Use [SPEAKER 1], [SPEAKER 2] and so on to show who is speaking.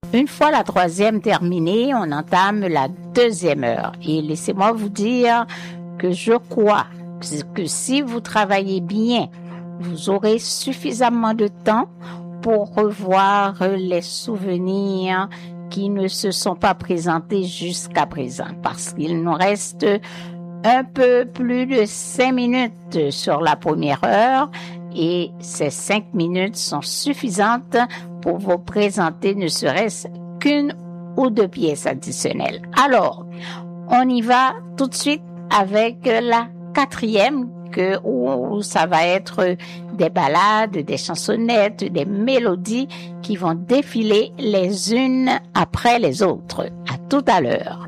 [SPEAKER 1] Une fois la troisième terminée, on entame la deuxième heure. Et laissez-moi vous dire que je crois que si vous travaillez bien, vous aurez suffisamment de temps pour revoir les souvenirs qui ne se sont pas présentés jusqu'à présent, parce qu'il nous reste un peu plus de 5 minutes sur la première heure et ces 5 minutes sont suffisantes pour vous présenter ne serait-ce qu'une ou deux pièces additionnelles. Alors, on y va tout de suite avec la quatrième où ça va être des ballades, des chansonnettes, des mélodies qui vont défiler les unes après les autres. À tout à l'heure.